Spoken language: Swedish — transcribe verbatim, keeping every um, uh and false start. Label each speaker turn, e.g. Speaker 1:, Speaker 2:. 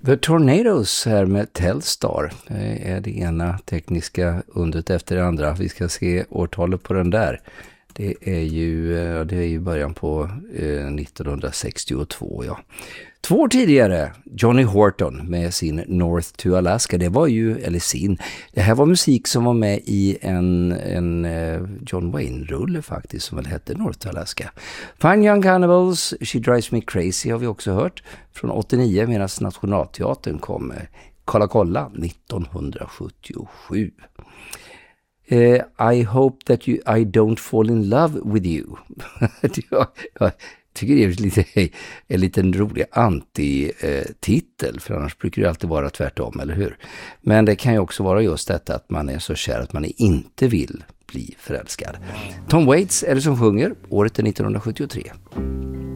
Speaker 1: The Tornadoes här med Telstar. Det är det ena tekniska undret efter det andra. Vi ska se årtalet på den där. Det är ju, det är ju början på eh, nittonhundrasextiotvå, ja. Två år tidigare, Johnny Horton med sin North to Alaska. Det var ju, eller sin, det här var musik som var med i en, en John Wayne-rulle faktiskt, som väl hette North to Alaska. Fine Young Cannibals, She Drives Me Crazy har vi också hört från åttionio, medan Nationalteatern kom med Kolla Kolla nittonhundrasjuttiosju. Uh, I hope that you, I don't fall in love with you. jag, jag tycker det är lite, en liten rolig anti-titel, för annars brukar det alltid vara tvärtom, eller hur? Men det kan ju också vara just detta att man är så kär att man inte vill bli förälskad. Tom Waits är det som sjunger, året är nittonhundrasjuttiotre.